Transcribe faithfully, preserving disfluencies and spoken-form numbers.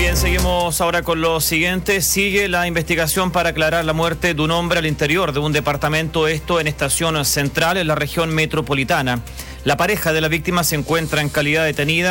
Bien, seguimos ahora con lo siguiente. Sigue la investigación para aclarar la muerte de un hombre al interior de un departamento, esto en Estación Central, en la región metropolitana. La pareja de la víctima se encuentra en calidad detenida